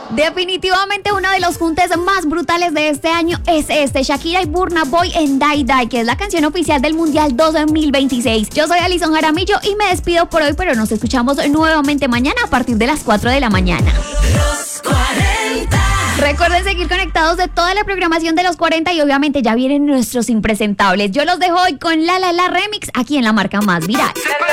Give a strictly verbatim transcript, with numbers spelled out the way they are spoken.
Definitivamente uno de los juntes más brutales de este año es este, Shakira y Burna Boy en Die Die, que es la canción oficial del Mundial dos mil veintiséis. Yo soy Alison Jaramillo y me despido por hoy, pero nos escuchamos nuevamente mañana a partir de las cuatro de la mañana. Los cuarenta. Recuerden seguir conectados de toda la programación de los cuarenta y obviamente ya vienen nuestros impresentables. Yo los dejo hoy con La La La Remix aquí en La Marca Más Viral.